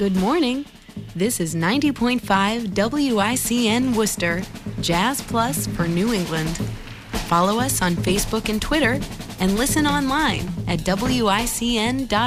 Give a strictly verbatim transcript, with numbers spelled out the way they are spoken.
Good morning. This is ninety point five W I C N Worcester, Jazz Plus for New England. Follow us on Facebook and Twitter, and listen online at W I C N dot org.